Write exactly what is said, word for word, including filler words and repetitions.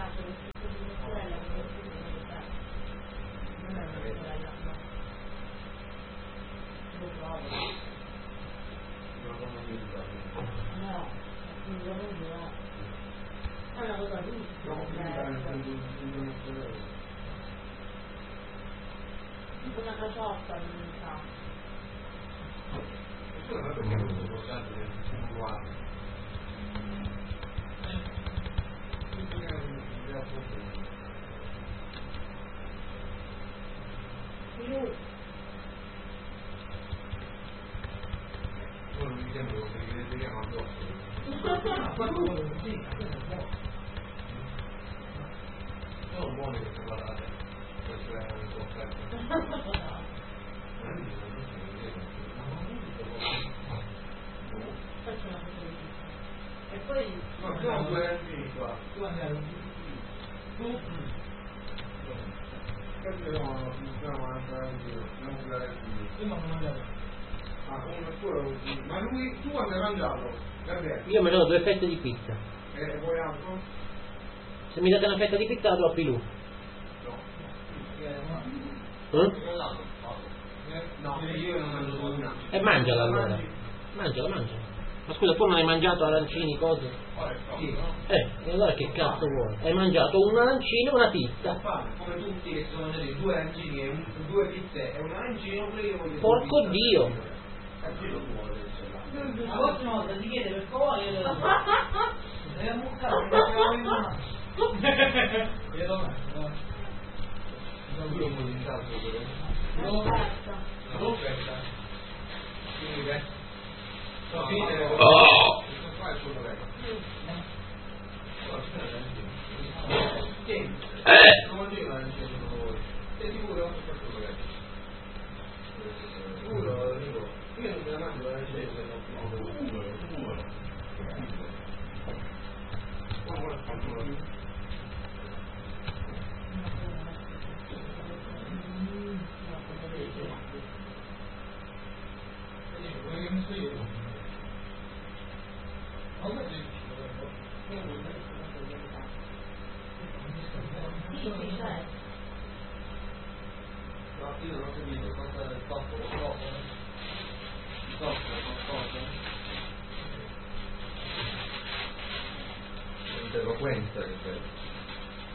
faccio lo stesso di mia sorella che lo stesso di mia sorella. Non è una sorella, no. Lo trovo. No, assolutamente no. È una cosa giusta. Tipo una caciotta, non sa. Non mi sembra che li vediamo addosso. Ma quando vuole sì, sono buone queste patate, questo è un po' offerto. Faccio una cosa di pizza. E poi no, sono due arancini qua. Tu andiamo tu Questo è un funziona un arancino, non un arancino. io non ho mangiato. Ah, uno scuola, ma lui, tu quando hai mangiato? Gabriele? Io ho mangiato due fette di pizza. E vuoi altro? Se mi date una fetta di pizza la do a Pilù. No. Eh? No, io non mangio una. E mangiala allora. Mangiala, mangiala. Ma scusa, tu non hai mangiato arancini, cose? Sì. Eh, e allora che cazzo vuoi? Hai mangiato un arancino e una pizza. Come tutti che sono mangiati due arancini e un, due pizze e un arancino, pure io voglio. Porco pizza. Dio! Arancino vuole il La prossima volta ti chiede per favore io devo devi ammuccare perché avevo in mano. Io lo mangio, Non io un po' di salto però. no. Non offerta. Quindi che? No, finire. Oh! Questo qua è il suo collega. No, c'è l'arancino. Tieni. Eh! Non mangiamo l'arancino secondo voi. Sei sicuro? Questo collega. Sicuro, dico. Io non me la mangio l'arancino se non sicuro. Sicuro. quello che mi sto io. Ma guarda che No, io non ho capito cosa è il tocco, lo tocco, il tocco, qualcosa. Un'interloquenza, ripeto.